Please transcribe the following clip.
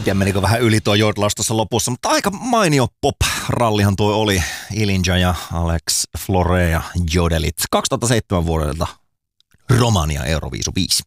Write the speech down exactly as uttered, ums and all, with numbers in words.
tiedä, menikö vähän yli tuo jodlaus tuossa lopussa, mutta aika mainio pop-rallihan tuo oli. Ilinja ja Alex Flore ja jodelit. kaksituhattaseitsemän vuodelta Romania Euroviisu viisi.